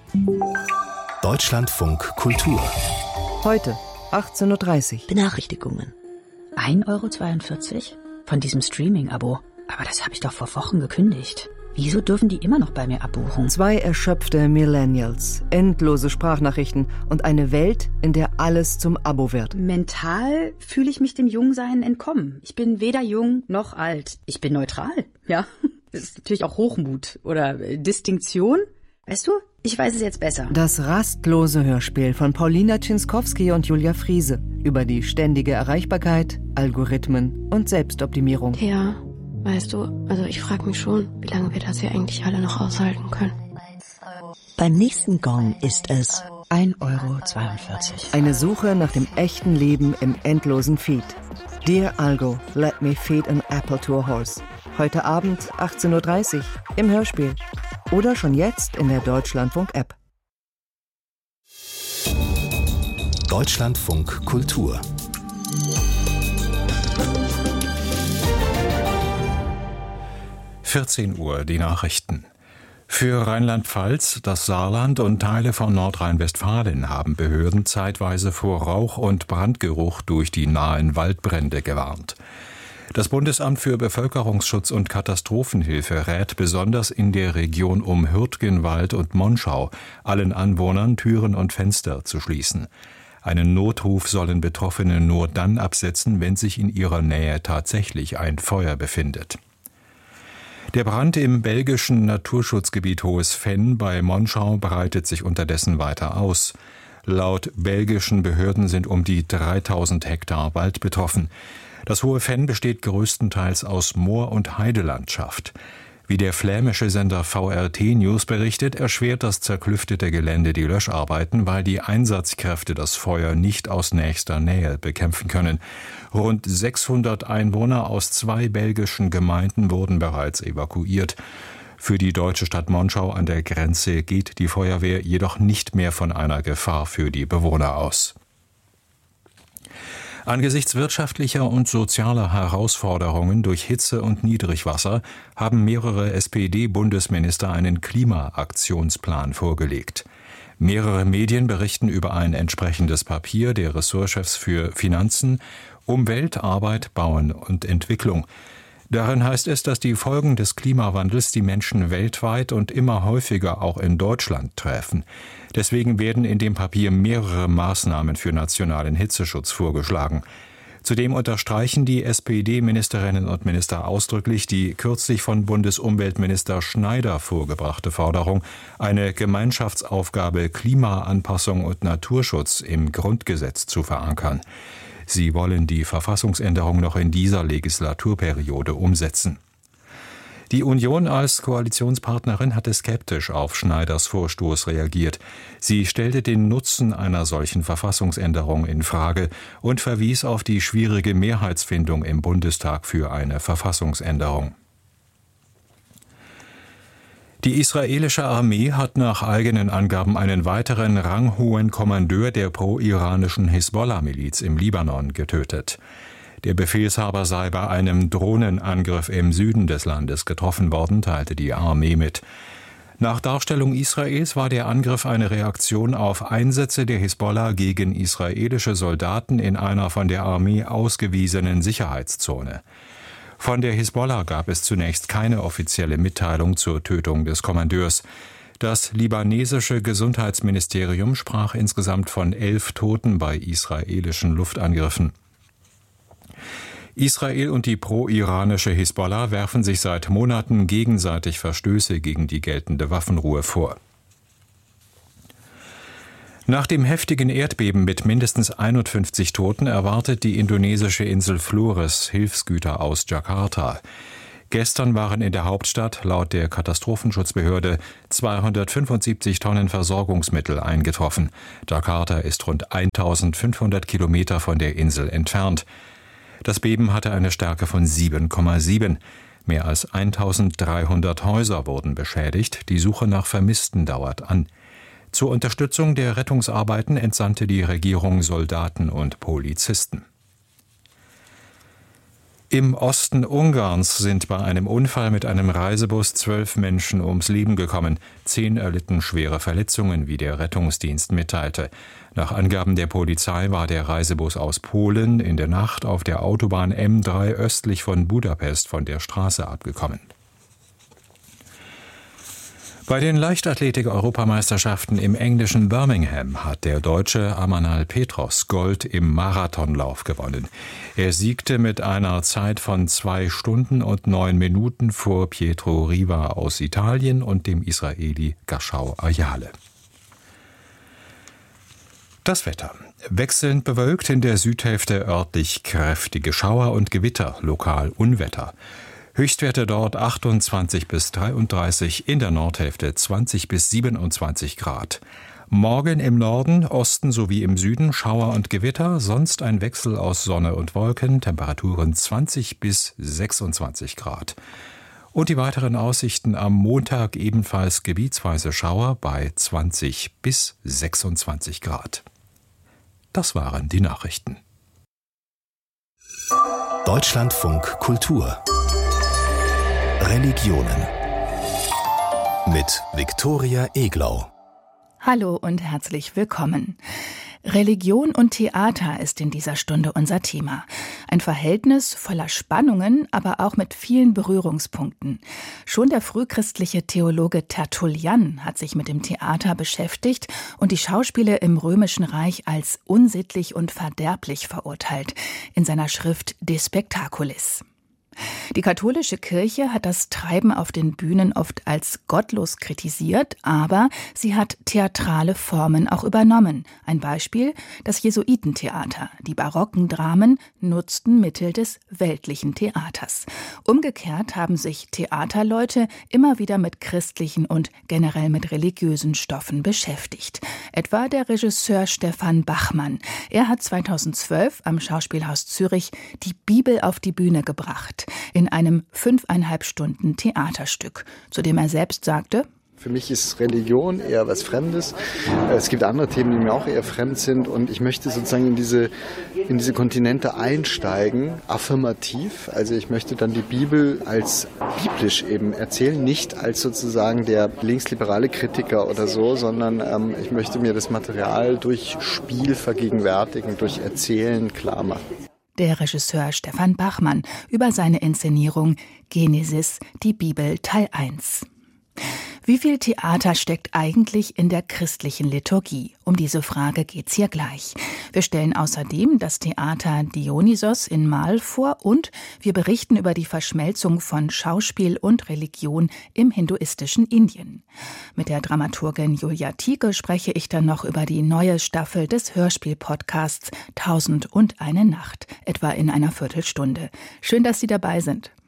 Deutschlandfunk Kultur. Heute, 18.30 Uhr. Benachrichtigungen. 1,42 € von diesem Streaming-Abo. Aber das habe ich doch vor Wochen gekündigt. Wieso dürfen die immer noch bei mir abbuchen? 2 erschöpfte Millennials, endlose Sprachnachrichten und eine Welt, in der alles zum Abo wird. Mental fühle ich mich dem Jungsein entkommen. Ich bin weder jung noch alt. Ich bin neutral, ja. Das ist natürlich auch Hochmut oder Distinktion. Weißt du, ich weiß es jetzt besser. Das rastlose Hörspiel von Paulina Czinskowski und Julia Friese über die ständige Erreichbarkeit, Algorithmen und Selbstoptimierung. Ja, weißt du, also ich frage mich schon, wie lange wir das hier eigentlich alle noch aushalten können. Beim nächsten Gong ist es 1,42 €. Eine Suche nach dem echten Leben im endlosen Feed. Dear Algo, let me feed an apple to a horse. Heute Abend 18.30 Uhr im Hörspiel. Oder schon jetzt in der Deutschlandfunk-App. Deutschlandfunk Kultur. Uhr, die Nachrichten. Für Rheinland-Pfalz, das Saarland und Teile von Nordrhein-Westfalen haben Behörden zeitweise vor Rauch- und Brandgeruch durch die nahen Waldbrände gewarnt. Das Bundesamt für Bevölkerungsschutz und Katastrophenhilfe rät besonders in der Region um Hürtgenwald und Monschau allen Anwohnern Türen und Fenster zu schließen. Einen Notruf sollen Betroffene nur dann absetzen, wenn sich in ihrer Nähe tatsächlich ein Feuer befindet. Der Brand im belgischen Naturschutzgebiet Hohes Venn bei Monschau breitet sich unterdessen weiter aus. Laut belgischen Behörden sind um die 3000 Hektar Wald betroffen. Das Hohe Venn besteht größtenteils aus Moor- und Heidelandschaft. Wie der flämische Sender VRT News berichtet, erschwert das zerklüftete Gelände die Löscharbeiten, weil die Einsatzkräfte das Feuer nicht aus nächster Nähe bekämpfen können. Rund 600 Einwohner aus 2 belgischen Gemeinden wurden bereits evakuiert. Für die deutsche Stadt Monschau an der Grenze geht die Feuerwehr jedoch nicht mehr von einer Gefahr für die Bewohner aus. Angesichts wirtschaftlicher und sozialer Herausforderungen durch Hitze und Niedrigwasser haben mehrere SPD-Bundesminister einen Klimaaktionsplan vorgelegt. Mehrere Medien berichten über ein entsprechendes Papier der Ressortchefs für Finanzen, Umwelt, Arbeit, Bauen und Entwicklung. Darin heißt es, dass die Folgen des Klimawandels die Menschen weltweit und immer häufiger auch in Deutschland treffen. Deswegen werden in dem Papier mehrere Maßnahmen für nationalen Hitzeschutz vorgeschlagen. Zudem unterstreichen die SPD-Ministerinnen und Minister ausdrücklich die kürzlich von Bundesumweltminister Schneider vorgebrachte Forderung, eine Gemeinschaftsaufgabe Klimaanpassung und Naturschutz im Grundgesetz zu verankern. Sie wollen die Verfassungsänderung noch in dieser Legislaturperiode umsetzen. Die Union als Koalitionspartnerin hatte skeptisch auf Schneiders Vorstoß reagiert. Sie stellte den Nutzen einer solchen Verfassungsänderung in Frage und verwies auf die schwierige Mehrheitsfindung im Bundestag für eine Verfassungsänderung. Die israelische Armee hat nach eigenen Angaben einen weiteren ranghohen Kommandeur der pro-iranischen Hisbollah-Miliz im Libanon getötet. Der Befehlshaber sei bei einem Drohnenangriff im Süden des Landes getroffen worden, teilte die Armee mit. Nach Darstellung Israels war der Angriff eine Reaktion auf Einsätze der Hisbollah gegen israelische Soldaten in einer von der Armee ausgewiesenen Sicherheitszone. Von der Hisbollah gab es zunächst keine offizielle Mitteilung zur Tötung des Kommandeurs. Das libanesische Gesundheitsministerium sprach insgesamt von 11 Toten bei israelischen Luftangriffen. Israel und die pro-iranische Hisbollah werfen sich seit Monaten gegenseitig Verstöße gegen die geltende Waffenruhe vor. Nach dem heftigen Erdbeben mit mindestens 51 Toten erwartet die indonesische Insel Flores Hilfsgüter aus Jakarta. Gestern waren in der Hauptstadt laut der Katastrophenschutzbehörde 275 Tonnen Versorgungsmittel eingetroffen. Jakarta ist rund 1500 Kilometer von der Insel entfernt. Das Beben hatte eine Stärke von 7,7. Mehr als 1300 Häuser wurden beschädigt. Die Suche nach Vermissten dauert an. Zur Unterstützung der Rettungsarbeiten entsandte die Regierung Soldaten und Polizisten. Im Osten Ungarns sind bei einem Unfall mit einem Reisebus 12 Menschen ums Leben gekommen. 10 erlitten schwere Verletzungen, wie der Rettungsdienst mitteilte. Nach Angaben der Polizei war der Reisebus aus Polen in der Nacht auf der Autobahn M3 östlich von Budapest von der Straße abgekommen. Bei den Leichtathletik-Europameisterschaften im englischen Birmingham hat der Deutsche Amanal Petros Gold im Marathonlauf gewonnen. Er siegte mit einer Zeit von 2 Stunden und 9 Minuten vor Pietro Riva aus Italien und dem Israeli Gashau Ayale. Das Wetter. Wechselnd bewölkt, in der Südhälfte örtlich kräftige Schauer und Gewitter, lokal Unwetter. Höchstwerte dort 28 bis 33, in der Nordhälfte 20 bis 27 Grad. Morgen im Norden, Osten sowie im Süden Schauer und Gewitter, sonst ein Wechsel aus Sonne und Wolken, Temperaturen 20 bis 26 Grad. Und die weiteren Aussichten am Montag ebenfalls gebietsweise Schauer bei 20 bis 26 Grad. Das waren die Nachrichten. Deutschlandfunk Kultur Religionen mit Viktoria Eglau. Hallo und herzlich willkommen. Religion und Theater ist in dieser Stunde unser Thema. Ein Verhältnis voller Spannungen, aber auch mit vielen Berührungspunkten. Schon der frühchristliche Theologe Tertullian hat sich mit dem Theater beschäftigt und die Schauspiele im Römischen Reich als unsittlich und verderblich verurteilt, in seiner Schrift De Spectaculis. Die katholische Kirche hat das Treiben auf den Bühnen oft als gottlos kritisiert, aber sie hat theatrale Formen auch übernommen. Ein Beispiel: das Jesuitentheater. Die barocken Dramen nutzten Mittel des weltlichen Theaters. Umgekehrt haben sich Theaterleute immer wieder mit christlichen und generell mit religiösen Stoffen beschäftigt. Etwa der Regisseur Stefan Bachmann. Er hat 2012 am Schauspielhaus Zürich die Bibel auf die Bühne gebracht. In einem 5,5 Stunden Theaterstück, zu dem er selbst sagte: Für mich ist Religion eher was Fremdes. Es gibt andere Themen, die mir auch eher fremd sind, und ich möchte sozusagen in diese Kontinente einsteigen, affirmativ. Also ich möchte dann die Bibel als biblisch eben erzählen, nicht als sozusagen der linksliberale Kritiker oder so, sondern ich möchte mir das Material durch Spiel vergegenwärtigen, durch Erzählen klar machen. Der Regisseur Stefan Bachmann über seine Inszenierung Genesis, die Bibel Teil 1. Wie viel Theater steckt eigentlich in der christlichen Liturgie? Um diese Frage geht's hier gleich. Wir stellen außerdem das Theater Dionysos in Mal vor und wir berichten über die Verschmelzung von Schauspiel und Religion im hinduistischen Indien. Mit der Dramaturgin Julia Tieke spreche ich dann noch über die neue Staffel des Hörspiel-Podcasts 1001 Nacht, etwa in einer Viertelstunde. Schön, dass Sie dabei sind.